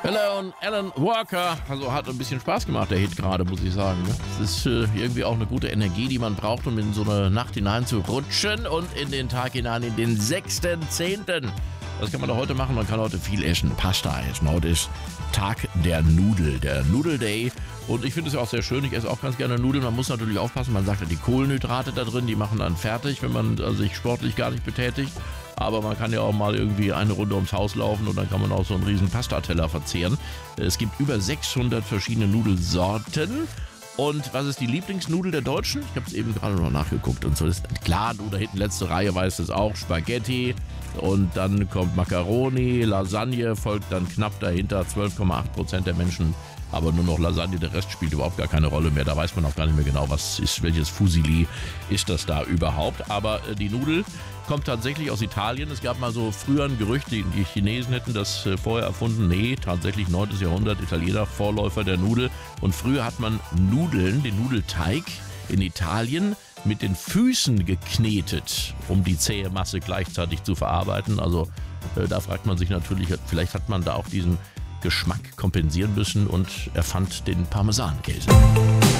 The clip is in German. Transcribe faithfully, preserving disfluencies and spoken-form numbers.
Alan, Alan Walker, also hat ein bisschen Spaß gemacht, der Hit gerade, muss ich sagen. Es ist äh, irgendwie auch eine gute Energie, die man braucht, um in so eine Nacht hinein zu rutschen und in den Tag hinein, in den sechsten zehnten Was kann man da heute machen? Man kann heute viel essen, Pasta essen. Heute ist Tag der Nudel, der Nudel Day. Und ich finde es ja auch sehr schön, ich esse auch ganz gerne Nudeln. Man muss natürlich aufpassen, man sagt ja, die Kohlenhydrate da drin, die machen dann fertig, wenn man also sich sportlich gar nicht betätigt. Aber man kann ja auch mal irgendwie eine Runde ums Haus laufen und dann kann man auch so einen riesen Pastateller verzehren. Es gibt über sechshundert verschiedene Nudelsorten. Und was ist die Lieblingsnudel der Deutschen? Ich habe es eben gerade noch nachgeguckt. Und so ist klar, du da hinten letzte Reihe weißt es auch, Spaghetti. Und dann kommt Macaroni, Lasagne, folgt dann knapp dahinter, zwölf Komma acht Prozent der Menschen. Aber nur noch Lasagne, der Rest spielt überhaupt gar keine Rolle mehr. Da weiß man auch gar nicht mehr genau, was ist, welches Fusili ist das da überhaupt. Aber äh, die Nudel kommt tatsächlich aus Italien. Es gab mal so früher ein Gerücht, die, die Chinesen hätten das äh, vorher erfunden. Nee, tatsächlich neuntes Jahrhundert, Italiener, Vorläufer der Nudel. Und früher hat man Nudeln, den Nudelteig in Italien mit den Füßen geknetet, um die zähe Masse gleichzeitig zu verarbeiten. Also äh, da fragt man sich natürlich, vielleicht hat man da auch diesen Geschmack kompensieren müssen und erfand den Parmesankäse.